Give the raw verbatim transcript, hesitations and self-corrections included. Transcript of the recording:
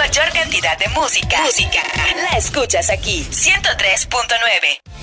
mayor cantidad de música. Música. La escuchas aquí. ciento tres punto nueve.